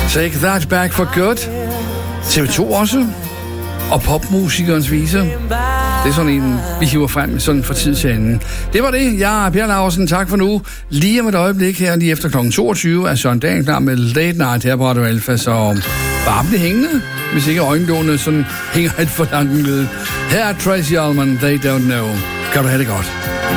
Take That Back for Good. TV2 også. Og popmusikernes viser. Det er sådan en, vi hiver frem sådan fra tid til anden. Det var det. Jeg er Per Laursen. Tak for nu. Lige om et øjeblik her, lige efter kl. 22, er Søren Dahl klar med Late Night her på Radio Alfa. Så bare bliv hængende, hvis ikke øjenlånet sådan hænger et for langt ned. Her er Tracy Ullman, They Don't Know. Kan du have det godt.